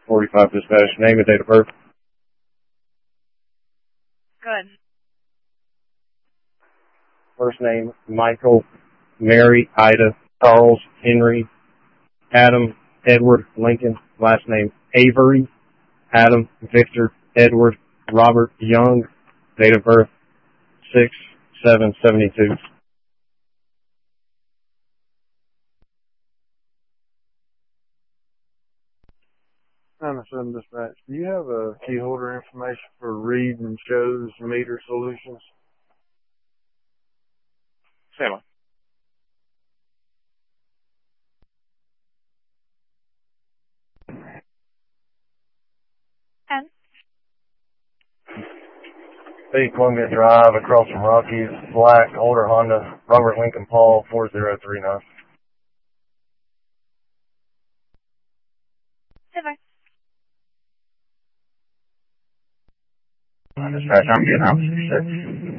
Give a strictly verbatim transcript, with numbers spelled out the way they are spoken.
forty-five dispatch. Name and date of birth. Good. First name, Michael, Mary, Ida, Charles, Henry, Adam, Edward, Lincoln. Last name, Avery, Adam, Victor, Edward, Robert, Young. Date of birth, six seven seventy-two. nine seven dispatch. Do you have a key holder information for Reed and Shows Meter Solutions? Stand by. ten. Bay Columbia Drive across from Rockies, black, older Honda, Robert Lincoln Paul, four zero three nine. Goodbye. Dispatch, I'm getting out.